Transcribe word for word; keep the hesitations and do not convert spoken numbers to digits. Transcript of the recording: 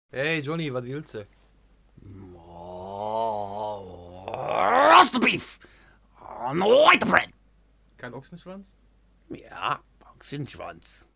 Hey Johnny, was willst du? Roast beef on white bread. Kein Ochsenschwanz? Ja, Ochsenschwanz.